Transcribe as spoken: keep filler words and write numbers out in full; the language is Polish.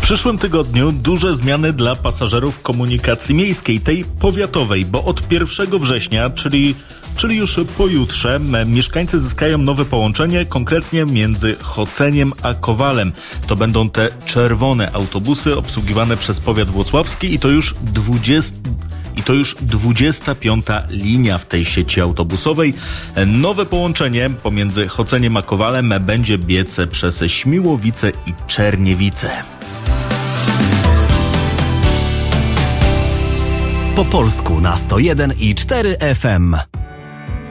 przyszłym tygodniu duże zmiany dla pasażerów komunikacji miejskiej, tej powiatowej, bo od pierwszego września, czyli, czyli już pojutrze, mieszkańcy zyskają nowe połączenie, konkretnie między Choceniem a Kowalem. To będą te czerwone autobusy obsługiwane przez powiat włocławski i to już dwudziesta I to już dwudziesta piąta linia w tej sieci autobusowej. Nowe połączenie pomiędzy Choceniem a Kowalem będzie biec przez Śmiłowice i Czerniewice. Po polsku na sto jeden i cztery F M.